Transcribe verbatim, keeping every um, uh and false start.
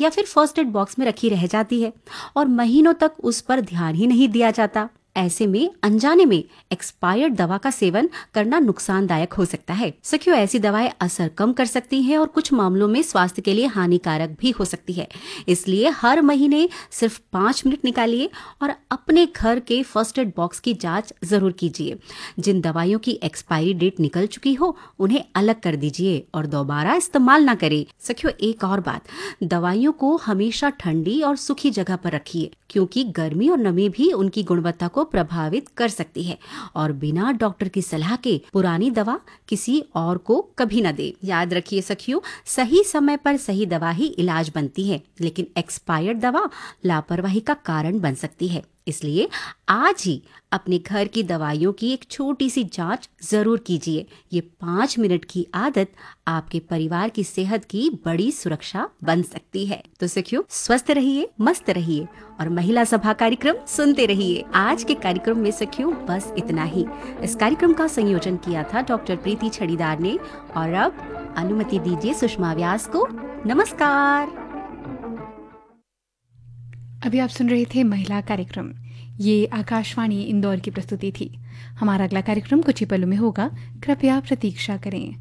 या फिर first aid box में रखी रह जाती है और महीनों तक उस पर ध्यान ही नहीं दिया जाता। ऐसे में अनजाने में एक्सपायर्ड दवा का सेवन करना नुकसानदायक हो सकता है। सखियों, ऐसी दवाएं असर कम कर सकती हैं और कुछ मामलों में स्वास्थ्य के लिए हानिकारक भी हो सकती है। इसलिए हर महीने सिर्फ पाँच मिनट निकालिए और अपने घर के फर्स्ट एड बॉक्स की जांच जरूर कीजिए। जिन दवाइयों की एक्सपायरी डेट निकल चुकी हो उन्हें अलग कर दीजिए और दोबारा इस्तेमाल ना करें। सखियों, एक और बात, दवाइयों को हमेशा ठंडी और सूखी जगह पर रखिए, क्योंकि गर्मी और नमी भी उनकी गुणवत्ता को प्रभावित कर सकती है और बिना डॉक्टर की सलाह के पुरानी दवा किसी और को कभी न दे। याद रखिए सखियों, सही समय पर सही दवा ही इलाज बनती है, लेकिन एक्सपायर्ड दवा लापरवाही का कारण बन सकती है। इसलिए आज ही अपने घर की दवाइयों की एक छोटी सी जांच जरूर कीजिए। ये पाँच मिनट की आदत आपके परिवार की सेहत की बड़ी सुरक्षा बन सकती है। तो सखियों, स्वस्थ रहिए, मस्त रहिए और महिला सभा कार्यक्रम सुनते रहिए। आज के कार्यक्रम में सखियों बस इतना ही। इस कार्यक्रम का संयोजन किया था डॉक्टर प्रीति छड़ीदार ने और अब अनुमति दीजिए सुषमा व्यास को। नमस्कार। अभी आप सुन रहे थे महिला कार्यक्रम। ये आकाशवाणी इंदौर की प्रस्तुति थी। हमारा अगला कार्यक्रम कुछ ही पलों में होगा, कृपया प्रतीक्षा करें।